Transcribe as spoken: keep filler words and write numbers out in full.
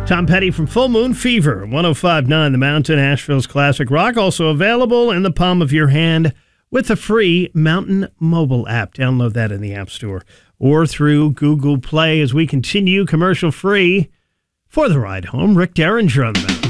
Tom Petty from Full Moon Fever, one oh five point nine The Mountain, Asheville's classic rock. Also available in the palm of your hand with a free Mountain mobile app. Download that in the App Store or through Google Play as we continue commercial free for the ride home. Rick Derringer on the Mountain.